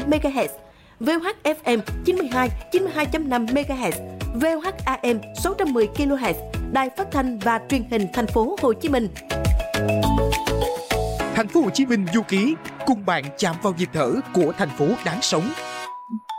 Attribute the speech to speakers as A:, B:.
A: MHz, VOH-FM 92.5 MHz, VOH-AM 610 kHz, Đài Phát thanh và Truyền hình Thành phố Hồ Chí Minh.
B: Thành phố Hồ Chí Minh du ký, cùng bạn chạm vào nhịp thở của thành phố đáng sống.